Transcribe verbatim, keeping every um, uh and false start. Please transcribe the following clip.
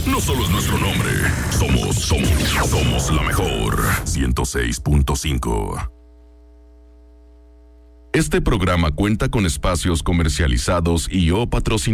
no solo es nuestro nombre. Somos, somos, somos la mejor. ciento seis punto cinco. Este programa cuenta con espacios comercializados y o patrocinados.